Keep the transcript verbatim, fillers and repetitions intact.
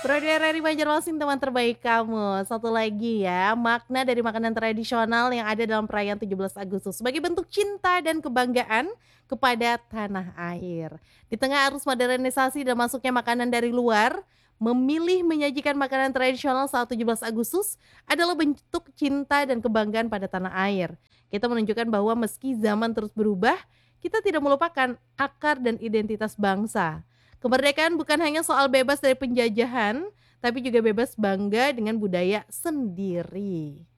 Bro dari Banjarmasin teman terbaik kamu. Satu lagi ya, makna dari makanan tradisional yang ada dalam perayaan tujuh belas Agustus sebagai bentuk cinta dan kebanggaan kepada tanah air. Di tengah arus modernisasi dan masuknya makanan dari luar, memilih menyajikan makanan tradisional saat tujuh belas Agustus adalah bentuk cinta dan kebanggaan pada tanah air. Kita menunjukkan bahwa meski zaman terus berubah, kita tidak melupakan akar dan identitas bangsa. Kemerdekaan bukan hanya soal bebas dari penjajahan, tapi juga bebas bangga dengan budaya sendiri.